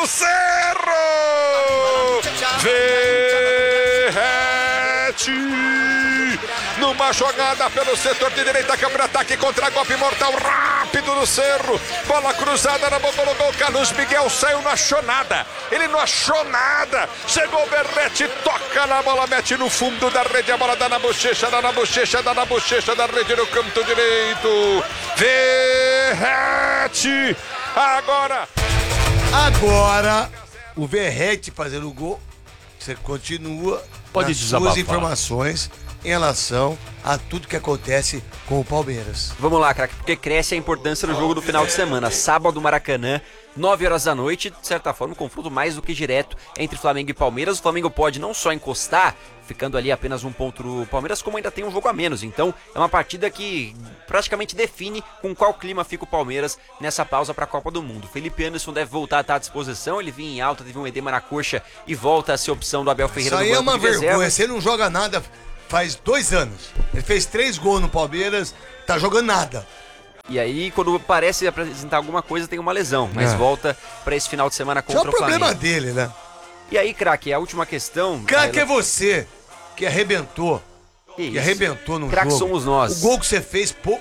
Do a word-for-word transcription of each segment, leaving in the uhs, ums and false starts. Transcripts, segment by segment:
do Cerro! Verrete! Numa jogada pelo setor de direita, contra-ataque, contra-golpe mortal rápido do Cerro. Bola cruzada na boca do gol. Carlos Miguel saiu, não achou nada. Ele não achou nada. Chegou o Verrete, toca na bola, mete no fundo da rede. A bola dá na bochecha, dá na bochecha, dá na bochecha da rede no canto direito. Verrete! Agora! Agora, o Verrete fazendo o gol. Você continua Pode nas desabafar. suas informações em relação a tudo que acontece com o Palmeiras. Vamos lá, craque, porque cresce a importância do jogo do final de semana. Sábado, Maracanã, nove horas da noite, de certa forma, um confronto mais do que direto entre Flamengo e Palmeiras. O Flamengo pode não só encostar, ficando ali apenas um ponto do Palmeiras, como ainda tem um jogo a menos. Então, é uma partida que praticamente define com qual clima fica o Palmeiras nessa pausa para a Copa do Mundo. Felipe Anderson deve voltar a estar à disposição, ele vinha em alta, teve um edema na coxa e volta a ser opção do Abel Ferreira. Isso aí no é banco uma de reserva. vergonha, você não joga nada faz dois anos. Ele fez três gols no Palmeiras, tá jogando nada. E aí, quando parece apresentar alguma coisa, tem uma lesão, mas É. volta para esse final de semana Isso é contra o o Flamengo. problema dele, né? E aí, craque, a última questão... Craque ela- é você, que arrebentou. Que Que isso? arrebentou no Craque jogo. somos nós. O gol que você fez, pô...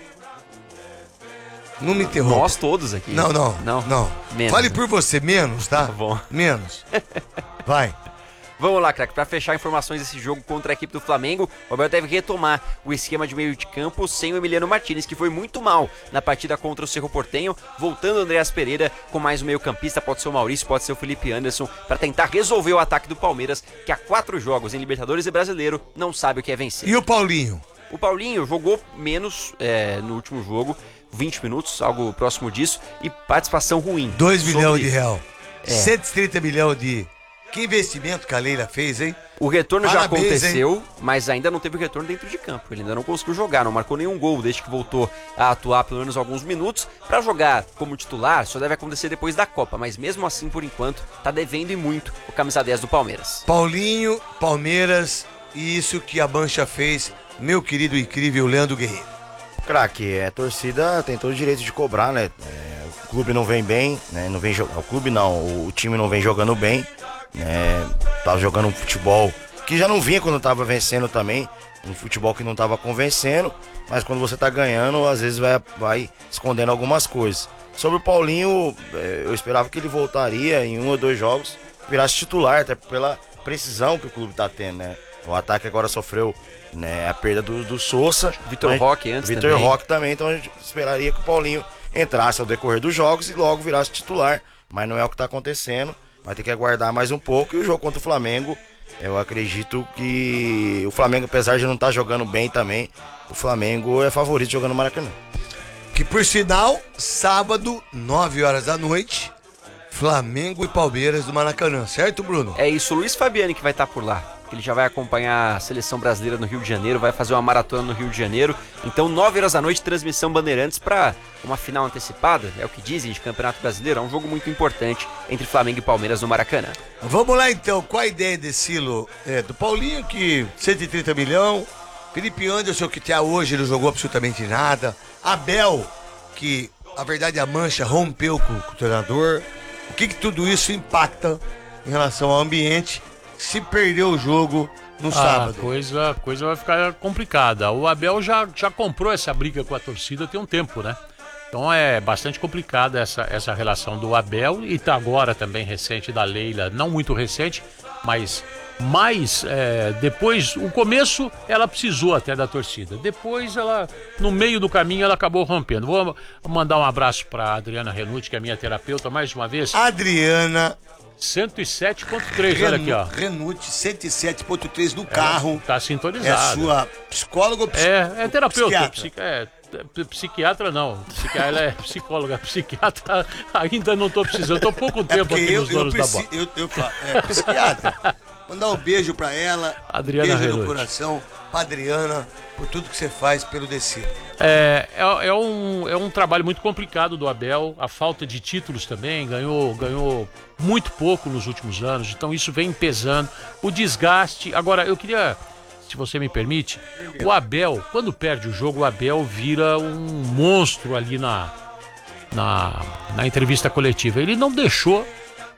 Não me interrompa. Nós todos aqui. Não, não, Não? não. Menos. Fale por você, menos, tá? Tá bom. Menos. Vai. Vamos lá, craque, para fechar informações desse jogo contra a equipe do Flamengo, o Abel deve retomar o esquema de meio de campo sem o Emiliano Martinez, que foi muito mal na partida contra o Cerro Porteño, voltando o Andreas Pereira com mais um meio campista, pode ser o Maurício, pode ser o Felipe Anderson, para tentar resolver o ataque do Palmeiras, que há quatro jogos em Libertadores e Brasileiro não sabe o que é vencer. E o Paulinho? O Paulinho jogou menos é, no último jogo, vinte minutos, algo próximo disso, e participação ruim. dois Sobre- milhões de real. É. cento e trinta milhões de... Que investimento que a Leila fez, hein? O retorno já Parabéns, aconteceu, mas ainda não teve o retorno dentro de campo. Ele ainda não conseguiu jogar, não marcou nenhum gol desde que voltou a atuar pelo menos alguns minutos. Para jogar como titular, só deve acontecer depois da Copa, mas mesmo assim, por enquanto, tá devendo e muito o camisa dez do Palmeiras. Paulinho, Palmeiras e isso que a Mancha fez, meu querido incrível Leandro Guerreiro. Craque, é, a torcida tem todo o direito de cobrar, né? É, o clube não vem bem, né? Não vem jogando. O clube não, o, o time não vem jogando bem, né? Tava jogando um futebol que já não vinha quando tava vencendo também, um futebol que não tava convencendo, mas quando você tá ganhando, às vezes vai, vai escondendo algumas coisas. Sobre o Paulinho, é, eu esperava que ele voltaria em um ou dois jogos, virasse titular, até pela precisão que o clube tá tendo, né? O ataque agora sofreu, né, a perda do, do Sousa. Vitor mas- Roque antes Vitor também. Roque também, então a gente esperaria que o Paulinho entrasse ao decorrer dos jogos e logo virasse titular, mas não é o que tá acontecendo. Vai ter que aguardar mais um pouco. E o jogo contra o Flamengo, eu acredito que o Flamengo, apesar de não estar jogando bem também, o Flamengo é favorito jogando no Maracanã. Que por sinal, sábado, nove horas da noite, Flamengo e Palmeiras do Maracanã, certo, Bruno? É isso, o Luiz Fabiani que vai estar por lá. Ele já vai acompanhar a seleção brasileira no Rio de Janeiro, vai fazer uma maratona no Rio de Janeiro. Então, nove horas da noite, transmissão Bandeirantes para uma final antecipada, é o que dizem, de Campeonato Brasileiro. É um jogo muito importante entre Flamengo e Palmeiras no Maracanã. Vamos lá então, qual a ideia desse Silo? É, do Paulinho, que cento e trinta milhões, Felipe Anderson, que até hoje não jogou absolutamente nada, Abel, que a verdade a Mancha rompeu com, com o treinador. O que, que tudo isso impacta em relação ao ambiente se perder o jogo no A sábado? coisa, a coisa vai ficar complicada. O Abel já, já comprou essa briga com a torcida tem um tempo, né? Então é bastante complicada essa, essa relação do Abel e tá agora também recente da Leila, não muito recente, mas mais é, depois, o começo ela precisou até da torcida. Depois ela, no meio do caminho, ela acabou rompendo. Vou mandar um abraço para Adriana Renucci, que é minha terapeuta, mais uma vez. Adriana cento e sete ponto três, olha aqui, ó. Renute cento e sete ponto três no carro. Tá É sintonizado. sua psicóloga ou psi- É, é terapeuta, psiquiatra? psiqui- é, p- psiquiatra não, Psiqui- ela é psicóloga, psiquiatra ainda não tô precisando, tô pouco É tempo porque aqui eu, nos eu, donos da preci- bola. eu, eu, é, psiquiatra. Mandar um beijo pra ela, Adriana beijo no Renucci. coração, pra Adriana, por tudo que você faz pelo Decilo. É, é, é um, é um trabalho muito complicado do Abel, a falta de títulos também, ganhou, ganhou muito pouco nos últimos anos, então isso vem pesando, o desgaste. Agora, eu queria, se você me permite, o Abel, quando perde o jogo, o Abel vira um monstro ali na, na, na entrevista coletiva. Ele não deixou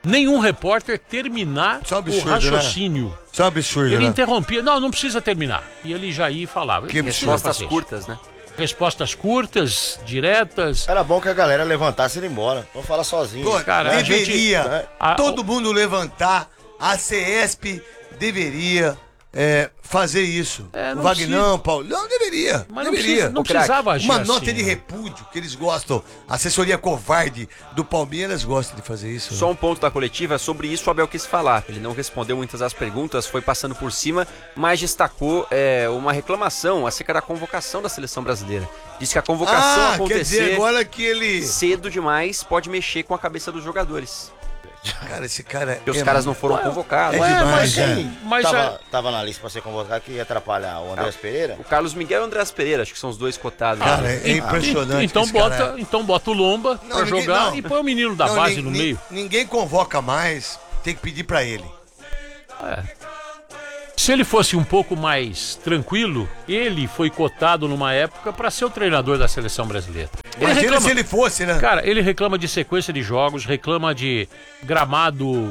nenhum repórter terminar Isso é um absurdo, o raciocínio. Né? Isso é um absurdo, Ele né? interrompia, não, não precisa terminar. E ele já ia e falava. Que Respostas curtas, né? Respostas curtas, diretas. Era bom que a galera levantasse e ir embora. Não fala sozinho. Pô, Cara, a deveria gente- a- todo mundo levantar, a CESP deveria é, fazer isso. É, não o Vagnão, Paulo. Não, deveria. Mas não, deveria. precisa, não Ô, craque, precisava agir Uma assim, nota de né? repúdio que eles gostam. A assessoria covarde do Palmeiras gosta de fazer isso. Só um ponto da coletiva, sobre isso o Abel quis falar. Ele não respondeu muitas das perguntas, foi passando por cima, mas destacou é, uma reclamação acerca da convocação da seleção brasileira. Disse que a convocação ah, quer dizer acontecer agora que ele... cedo demais pode mexer com a cabeça dos jogadores. Cara, esse cara... Porque os é caras não muito- foram convocados. É Ué, demais, mas, é. mas tava, a- tava na lista pra ser convocado que ia atrapalhar o Andrés Pereira. O Carlos Miguel e o Andrés Pereira, acho que são os dois cotados. Cara, é impressionante. então, esse cara bota, então bota o Lomba Não, pra ninguém- jogar não. e põe o menino da Não, base nin- no nin- meio. Ninguém convoca mais, tem que pedir pra ele. Se ele fosse um pouco mais tranquilo, ele foi cotado numa época pra ser o treinador da seleção brasileira. Ele Imagina reclama, se ele fosse, né? cara, ele reclama de sequência de jogos, reclama de gramado.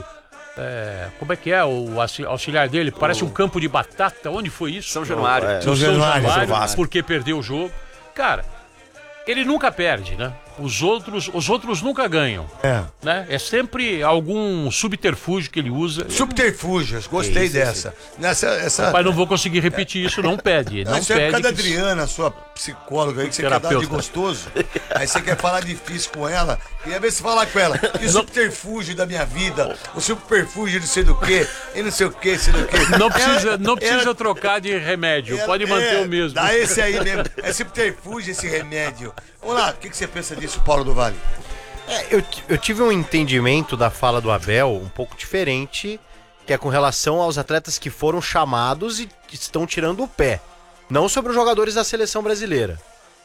é, como é que é o auxi- auxiliar dele? Parece um campo de batata. Onde foi isso? São Januário. É. No São São Januário, Januário, São Vasco. porque perdeu o jogo. Cara, ele nunca perde, né? Os outros, os outros nunca ganham, É. né? É sempre algum subterfúgio que ele usa. Subterfúgios, gostei Isso, dessa. Nessa, essa... Mas não vou conseguir repetir isso, não pede. Não, Não, isso é por pede. causa da que- Adriana, sua psicóloga aí, que você quer dar de Terapeuta. gostoso. Aí você quer falar difícil com ela. Queria ver se falar com ela. E o subterfúgio da minha vida, o subterfúgio de não sei do quê, e não sei o quê, sei do quê. Não precisa, Ela- não precisa ela- trocar de remédio, ela- pode manter é, o mesmo. Dá esse aí mesmo. É subterfúgio esse remédio. Vamos lá, o que, que você pensa disso, Paulo do Vale? É, eu, t- eu tive um entendimento da fala do Abel um pouco diferente, que é com relação aos atletas que foram chamados e que estão tirando o pé. Não sobre os jogadores da seleção brasileira.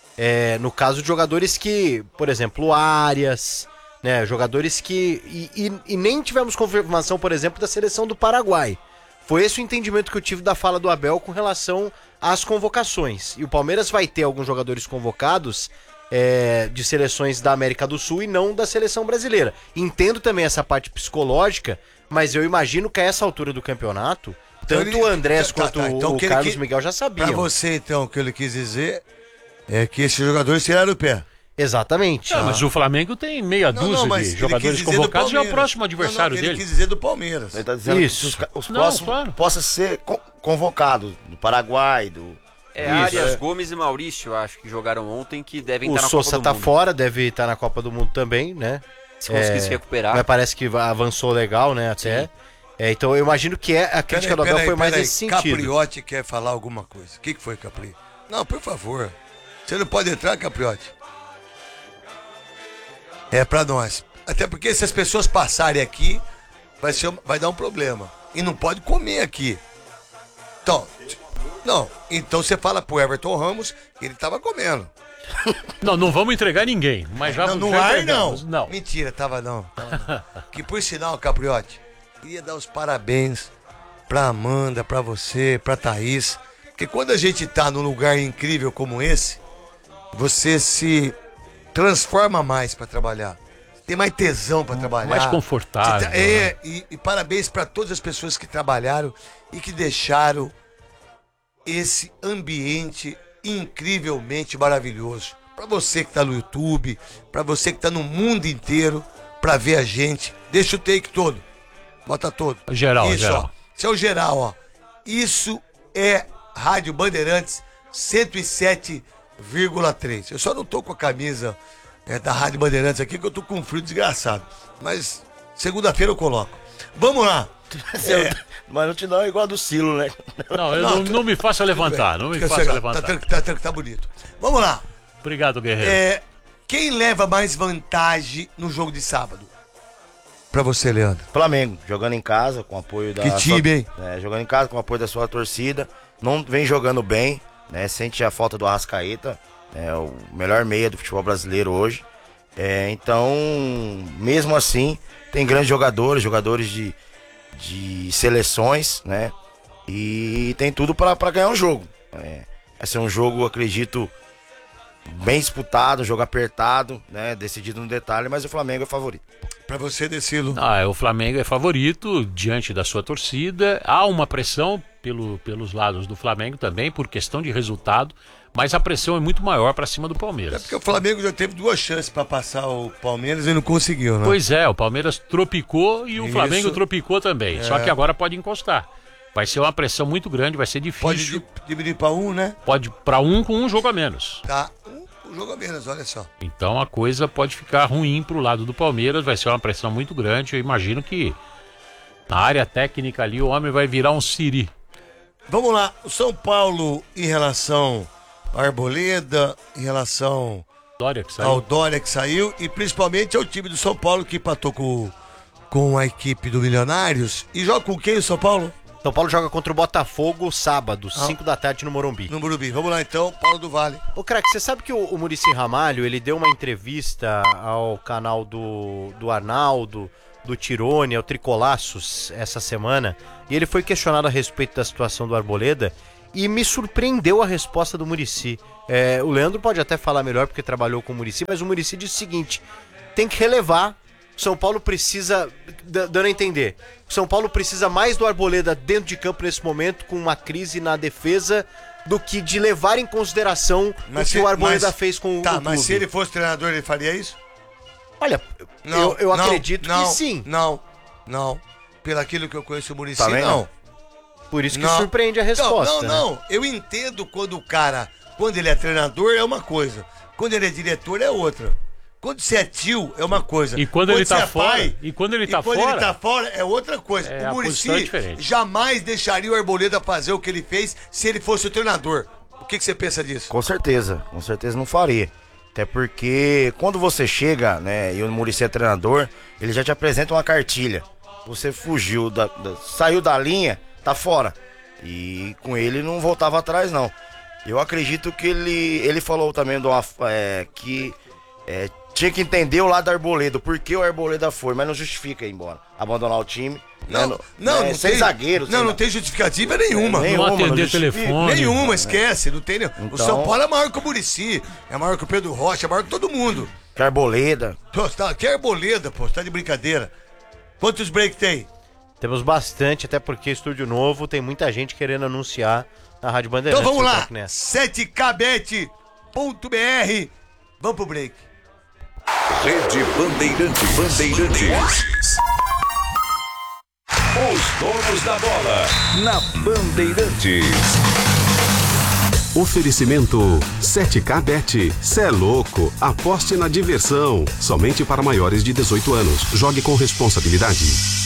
É, no caso de jogadores que, por exemplo, o Arias, né, jogadores que... E, e- e nem tivemos confirmação, por exemplo, da seleção do Paraguai. Foi esse o entendimento que eu tive da fala do Abel com relação às convocações. E o Palmeiras vai ter alguns jogadores convocados é, de seleções da América do Sul e não da seleção brasileira. Entendo também essa parte psicológica, mas eu imagino que a essa altura do campeonato, tanto ele- o Andrés tá, quanto tá, então o que ele Carlos que- Miguel já Pra sabiam. você, então, o que ele quis dizer é que esses jogadores tiraram o pé. Exatamente. Ah, mas o Flamengo tem meia Não, dúzia não, mas de ele jogadores quis dizer do convocados e é o Palmeiras. próximo adversário Não, não, dele. Ele quis dizer do Palmeiras. Ele tá dizendo Isso. que os, ca- os Não, próximos claro. possam ser co- convocados do Paraguai, do... É Isso, Arias, é. Gomes e Maurício, acho que jogaram ontem, que devem O estar na Sousa Copa do tá Mundo. fora, deve estar na Copa do Mundo também, né? Se conseguir se recuperar. Mas parece que avançou legal, né, até. É, então eu imagino que é, a crítica do Abel foi mais nesse sentido. Capriotti quer falar alguma coisa. O que, que foi, Capri? Não, por favor. Você não pode entrar, Capriotti. É pra nós. Até porque se as pessoas passarem aqui, vai, ser, vai dar um problema. E não pode comer aqui. Então, não. Então você fala pro Everton Ramos que ele tava comendo. Não, não vamos entregar ninguém, mas já não, no já ar, não. entregamos. Não. Mentira, tava não. Tava não. Que por sinal, Capriotti, queria dar os parabéns pra Amanda, pra você, pra Thaís. Porque quando a gente tá num lugar incrível como esse, você se transforma mais pra trabalhar. Tem mais tesão pra trabalhar. Mais confortável, Você tá- É, e, e parabéns pra todas as pessoas que trabalharam e que deixaram esse ambiente incrivelmente maravilhoso. Pra você que tá no YouTube, pra você que tá no mundo inteiro, pra ver a gente. Deixa o take todo. Bota todo. Geral, Isso, geral. ó. Isso é o geral, ó. Isso é Rádio Bandeirantes cento e sete vírgula três. Eu só não tô com a camisa é, da Rádio Bandeirantes aqui, que eu tô com um frio desgraçado. Mas segunda-feira eu coloco. Vamos lá. É. Mas não te dá igual a do Silo, né? Não, eu Não, não, tu- não me faça levantar, não me Fica faça sossegado. levantar. Tá, tran- tá, tran- tá bonito. Vamos lá. Obrigado, Guerreiro. É, quem leva mais vantagem no jogo de sábado? Pra você, Leandro. Flamengo, jogando em casa, com apoio da... Que time, sua- hein? É, jogando em casa, com apoio da sua torcida. Não vem jogando bem, né? Sente a falta do Arrascaeta, é o melhor meia do futebol brasileiro hoje. É, então, mesmo assim, tem grandes jogadores, jogadores de, de seleções, né? E tem tudo pra pra ganhar o jogo. É, vai ser um jogo, acredito, bem disputado, jogo apertado, né? Decidido no detalhe, mas o Flamengo é favorito. Pra você, Decilo. Ah, o Flamengo é favorito diante da sua torcida. Há uma pressão pelo, pelos lados do Flamengo também, por questão de resultado, mas a pressão é muito maior para cima do É Palmeiras. porque o Flamengo já teve duas chances pra passar o Palmeiras e não conseguiu, né? Pois é, o Palmeiras tropicou e o Isso. Flamengo tropicou também. É. Só que agora pode encostar. Vai ser uma pressão muito grande, vai ser Pode difícil. di- dividir pra um, né? Pode para um com um jogo a menos. Tá. Um, um jogo a menos, olha só. Então a coisa pode ficar ruim pro lado do Palmeiras, vai ser uma pressão muito grande. Eu imagino que na área técnica ali o homem vai virar um siri. Vamos lá, o São Paulo em relação à Arboleda, em relação Dória que saiu. ao Dória que saiu e principalmente ao time do São Paulo que empatou com, com a equipe do Milionários. E joga com quem o São Paulo? São Paulo joga contra o Botafogo sábado, cinco da tarde no Morumbi. No Morumbi. Vamos lá então, Paulo do Vale. Ô, craque, você sabe que o, o Muricy Ramalho, ele deu uma entrevista ao canal do, do Arnaldo, do Tirone, ao Tricolaços, essa semana, e ele foi questionado a respeito da situação do Arboleda, e me surpreendeu a resposta do Muricy. É, o Leandro pode até falar melhor porque trabalhou com o Muricy, mas o Muricy disse o seguinte: tem que relevar. São Paulo precisa, d- dando a entender, São Paulo precisa mais do Arboleda dentro de campo nesse momento, com uma crise na defesa, do que de levar em consideração o que se- o Arboleda mas- fez com Tá, o mas clube. se ele fosse treinador, ele faria isso? Olha, eu, eu não, acredito não, que sim. Não, não. Pelo aquilo que eu conheço o Muricy, Tá vendo? não. Por isso que Não. surpreende a resposta. Não, não, né? não. Eu entendo quando o cara, quando ele é treinador, é uma coisa. Quando ele é diretor, é outra. Quando você é tio, é uma coisa. E quando ele tá você é fora- pai, e quando ele tá quando fora- ele tá fora, é outra coisa. É, o a posição é Muricy diferente. jamais deixaria o Arboleda fazer o que ele fez se ele fosse o treinador. O que, que você pensa disso? Com certeza, com certeza não faria. Até porque quando você chega, né, e o Muricy é treinador, ele já te apresenta uma cartilha. Você fugiu, da, da- saiu da linha, tá fora. E com ele não voltava atrás, não. Eu acredito que ele, ele falou também de uma, é, que é, tinha que entender o lado do Arboleda, por que o Arboleda foi, mas não justifica ir embora, abandonar o time. Não, né, não, né, não sem tem, zagueiro. Não, sem não tem justificativa nenhuma. É, nem- Não nenhuma, atender não justifica. telefone. Nenhuma, esquece, não tem nenhum. O Então- São Paulo é maior que o Muricy, é maior que o Pedro Rocha, é maior que todo mundo. Que Arboleda. Pô, você tá, que Arboleda, pô, você tá de brincadeira. Quantos break tem? Temos bastante, até porque estúdio novo, tem muita gente querendo anunciar na Rádio Bandeirantes. Então vamos seu lá, craque Neto. sete k bet ponto b r. Vamos pro break. Rede Bandeirantes. Bandeirantes. Os donos da bola. Na Bandeirantes. Oferecimento sete K Bet. Cê é louco. Aposte na diversão. Somente para maiores de dezoito anos. Jogue com responsabilidade.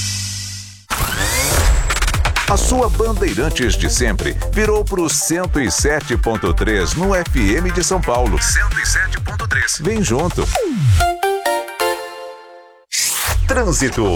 A sua Bandeirantes de sempre virou pro cento e sete ponto três no F M de São Paulo. cento e sete ponto três. Vem junto. Trânsito.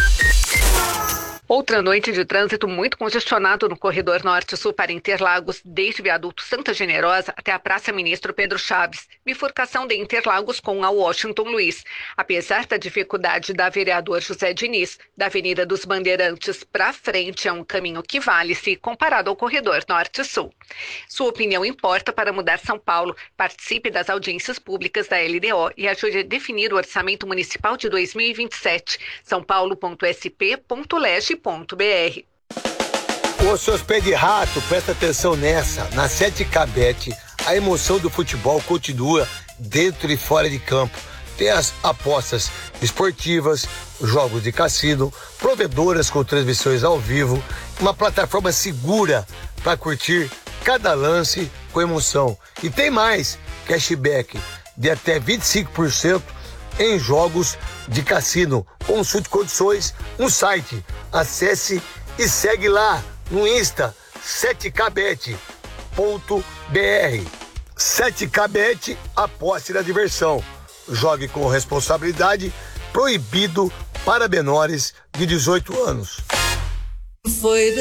Outra noite de trânsito muito congestionado no corredor norte-sul para Interlagos, desde o viaduto Santa Generosa até a Praça Ministro Pedro Chaves, bifurcação de Interlagos com a Washington Luiz. Apesar da dificuldade da vereador José Diniz, da Avenida dos Bandeirantes para frente é um caminho que vale se comparado ao corredor norte-sul. Sua opinião importa para mudar São Paulo. Participe das audiências públicas da L D O e ajude a definir o orçamento municipal de dois mil e vinte e sete. são paulo ponto s p ponto lege ponto b r. Ô, seus pés de rato, presta atenção nessa. Na sete K Bet, a emoção do futebol continua dentro e fora de campo. Tem as apostas esportivas, jogos de cassino, provedoras com transmissões ao vivo, uma plataforma segura para curtir cada lance com emoção. E tem mais, cashback de até vinte e cinco por cento em jogos de cassino. Consulte condições no site. Acesse e segue lá no Insta sete k bet ponto b r. sete K Bet, aposte na diversão. Jogue com responsabilidade, proibido para menores de dezoito anos. Foi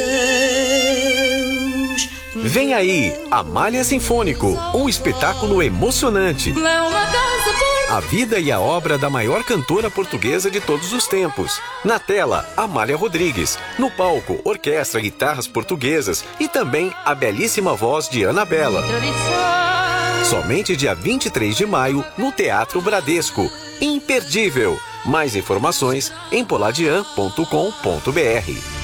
Deus. Vem aí, Amália Sinfônico, um espetáculo emocionante. A vida e a obra da maior cantora portuguesa de todos os tempos. Na tela, Amália Rodrigues. No palco, orquestra, guitarras portuguesas e também a belíssima voz de Ana Bela. Somente dia vinte e três de maio, no Teatro Bradesco. Imperdível! Mais informações em poladian ponto com ponto br.